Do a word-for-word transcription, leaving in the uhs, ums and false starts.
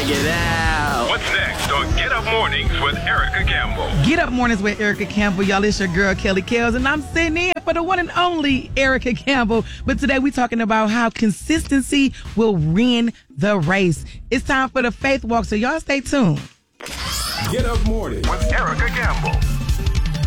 it out. What's next on Get Up Mornings with Erica Campbell? Get Up Mornings with Erica Campbell. Y'all, it's your girl, Kelly Kells, and I'm sitting in for the one and only Erica Campbell. But today we're talking about how consistency will win the race. It's time for the Faith Walk, so y'all stay tuned. Get Up Mornings with Erica Campbell.